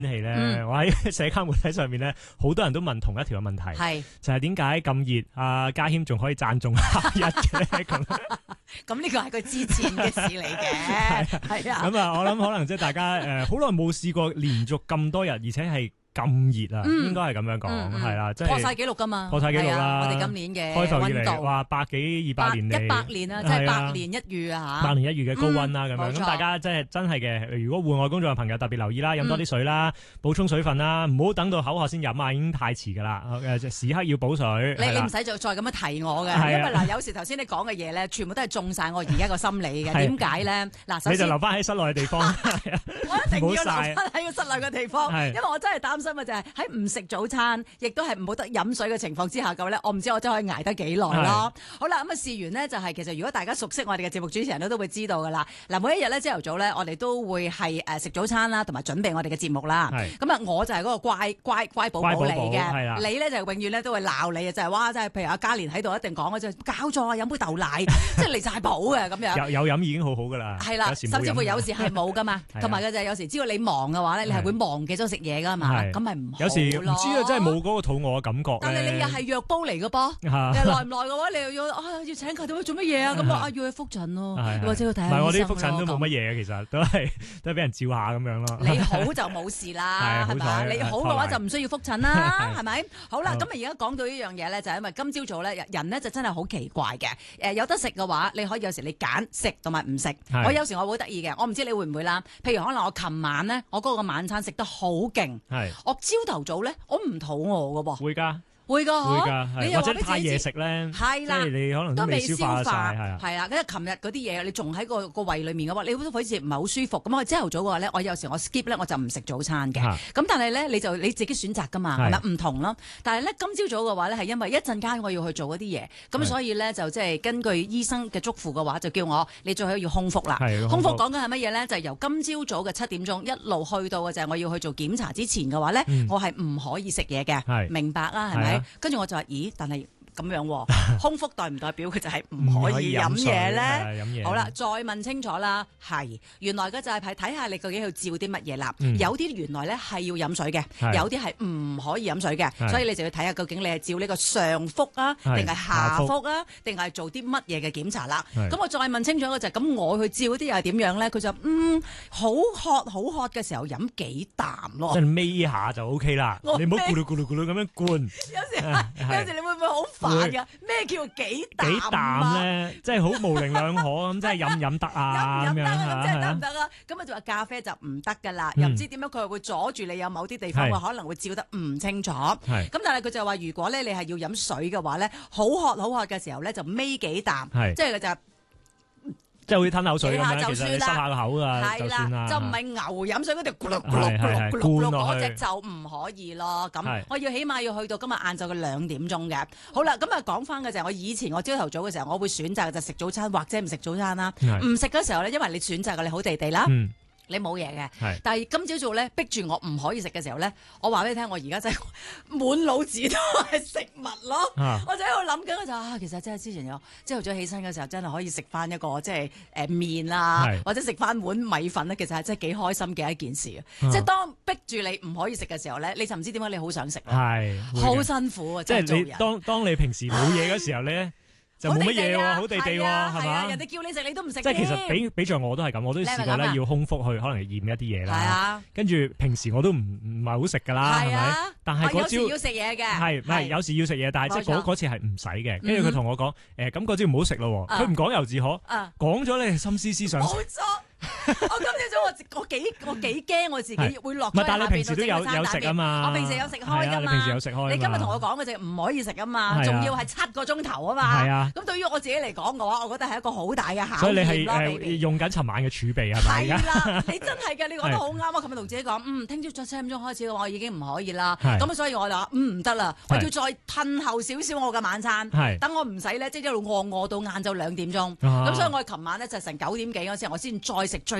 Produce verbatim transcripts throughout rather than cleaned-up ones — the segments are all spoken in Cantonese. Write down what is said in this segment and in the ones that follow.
天氣咧，我喺社交媒體上面咧，好多人都問同一條嘅問題，係就係點解咁熱？阿家謙仲可以讚中夏日嘅咁。 咁呢個係佢之前嘅事嚟嘅，係啊。 咁啊，我諗可能即係大家誒好耐冇試過連續咁多日，而且係咁熱啊，應該係咁樣講，係啦，即係破晒紀錄㗎嘛， 破晒紀錄啦。我哋今年嘅開頭以溫度嚟話百幾二百年嚟， 一百年啊，即係百年一遇啊嚇， 百年一遇嘅高溫啦咁樣。咁大家即係真係嘅，如果戶外工作嘅朋友特別留意啦，飲多啲水啦，補充水分啦，唔好等到口渴先飲啊，已經太遲㗎啦。誒，時刻要補水。 你你唔使再再咁樣提我嘅，因為嗱，有時頭先你講嘅嘢咧，全部都係中晒我而家個心理嘅。點解咧？嗱， 你就留翻喺室內嘅地方。 我一定要留翻喺個室內嘅地方，因為我真係擔心嘅就係喺唔食早餐，亦都係唔好得飲水嘅情況之下嘅咧，我唔知我真係可以捱得幾耐咯。好啦，咁啊試完呢，就係其實如果大家熟悉我哋嘅節目主持人咧，都會知道噶啦。嗱，每一日咧朝頭早咧，我哋都會係誒食早餐啦，同埋準備我哋嘅節目啦。咁啊，我就係嗰個乖乖乖寶寶嚟嘅。你咧就永遠咧都會鬧你嘅，就係哇，即係譬如阿嘉蓮喺度一定講嘅就搞錯啊，飲杯豆奶，即係離晒譜嘅咁樣。 有有飲已經好好噶啦。係啦， 甚至乎有時係冇噶嘛，同埋嘅就係有時只要你忙嘅話咧，你係會忘記咗食嘢噶嘛，咁咪唔好。 唔知啊，真係冇嗰個肚餓嘅感覺。 但係你又係藥煲嚟嘅噃，你耐唔耐嘅話，你又要啊要請假，點解做乜嘢啊？咁我啊要去復診咯，或者要睇下醫生咯。唔係我啲復診都冇乜嘢嘅，其實都係都係俾人照下咁樣咯。你好就冇事啦，係咪？你好嘅話就唔需要復診啦，係咪？好啦，咁啊而家講到呢樣嘢咧，就係因為今朝早咧，人咧就真係好奇怪嘅。誒有得食嘅話，你可以有時你揀食同埋唔食。我有時我會得意嘅，我唔知你會唔會啦。譬如可能我琴晚咧，我嗰個晚餐食得好勁，我朝頭早咧。我唔肚餓噶噃， 會㗎， 會㗎， 會㗎，或者太夜食咧， 係啦， 即係你可能都未消化晒， 係啦。跟住琴日嗰啲嘢，你仲喺個個胃裡面嘅話，你好似唔係好舒服。咁我朝頭早嘅話咧，我有時我 skip 咧，我就唔食早餐嘅。咁但係咧，你就你自己選擇㗎嘛，係咪唔同咯？但係咧，今朝早嘅話咧，係因為一陣間我要去做嗰啲嘢，咁所以咧就即係根據醫生嘅囑咐嘅話，就叫我你最好要空腹啦。空腹講緊係乜嘢咧？就係由今朝早嘅七點鐘一路去到嘅就係我要去做檢查之前嘅話咧，我係唔可以食嘢嘅，明白啦，係咪？跟住我就話：咦，但係咁樣喎，空腹代唔代表佢就係唔可以飲嘢咧？好啦，再問清楚啦，係原來嘅就係係睇下你究竟要照啲乜嘢啦。有啲原來咧係要飲水嘅，有啲係唔可以飲水嘅，所以你就要睇下究竟你係照呢個上腹啊，定係下腹啊，定係做啲乜嘢嘅檢查啦。咁我再問清楚嘅就係咁，我去照嗰啲又係點樣咧？佢就嗯好渴好渴嘅時候飲幾啖咯， 即係孭下就 OK 啦。你唔好咕嚕咕嚕咕嚕咁樣灌。有時有時你會唔會好煩㗎？咩叫幾啖？幾啖咧，即係好模棱兩可咁，即係飲唔飲得啊？ 飲唔飲得啊？咁即係得唔得啊？咁啊就話咖啡就唔得㗎啦，又唔知點樣佢會阻住你有某啲地方可能會照得唔清楚。咁但係佢就話如果咧你係要飲水嘅話咧，好渴好渴嘅時候咧就孭幾啖，即係佢就。 即係會吞口水咁樣，其實你塞下個口啊，就算啦。 就唔係牛飲水嗰條咕嚕咕嚕咕嚕咕嚕嗰隻就唔可以咯。咁我要起碼要去到今日晏晝嘅兩點鐘嘅。好啦，咁啊講翻嘅就係我以前我朝頭早嘅時候，我會選擇就食早餐或者唔食早餐啦。唔食嘅時候咧，因為你選擇嘅你好地地啦。你冇嘢嘅，但係今朝早咧逼住我唔可以食嘅時候咧，我話俾你聽，我而家真係滿腦子都係食物咯。啊、我就喺度諗緊就啊，其實真係之前有朝頭早起身嘅時候，真係可以食翻一個即係誒麵啊，是或者食翻碗米粉咧，其實係真係幾開心嘅一件事。啊、即係當逼住你唔可以食嘅時候咧，你就唔知點解你好想食咯，好辛苦啊！即係你當當你平時冇嘢嘅時候咧。就冇乜嘢喎，好地地喎，係嘛？ 人哋叫你食你都唔食。 即係其實比比著我都係咁，我都試過咧要空腹去，可能驗一啲嘢啦。係啊。跟住平時我都唔唔係好食㗎啦，係咪？但係嗰朝有時要食嘢嘅。 係，唔係有時要食嘢，但係即係嗰嗰次係唔使嘅。跟住佢同我講，誒咁嗰朝唔好食咯。佢唔講猶自可，講咗你心思思想食。冇錯。我今朝早我我幾我幾驚我自己會落咗去下邊度整個餐蛋麵。但係你平時都有有食啊嘛？我平時有食開㗎嘛。你平時有食開。你今日同我講嘅就唔可以食啊嘛，仲要係七個鐘頭啊嘛。係啊。咁對於我自己嚟講嘅話，我覺得係一個好大嘅考驗咯。所以你係誒用緊尋晚嘅儲備係咪？係啦，你真係嘅，你講得好啱。我琴日同自己講，嗯，聽朝再七點鐘開始嘅話，我已經唔可以啦。咁所以我就話，嗯，唔得啦，我要再褪後少少我嘅晚餐，等我唔使咧，即係一路餓餓到晏晝兩點鐘。咁所以我琴晚咧就成九點幾嗰時，我先再食最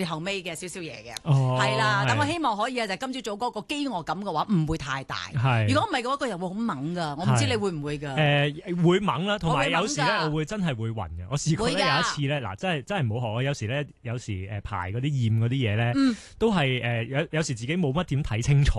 最後尾嘅少少嘢嘅， 哦， 係啦。咁我係希望可以啊，就今朝早嗰個飢餓感嘅話唔會太大。 係如果唔係嘅話，個人會好猛㗎。我唔知你會唔會㗎？ 誒會猛啦，同埋有時咧， 我會猛㗎我會真係會暈嘅。我試過咧會㗎有一次咧，嗱真係真係唔好學啊！有時咧，有時誒排嗰啲驗嗰啲嘢咧， 嗯都係誒有有時自己冇乜點睇清楚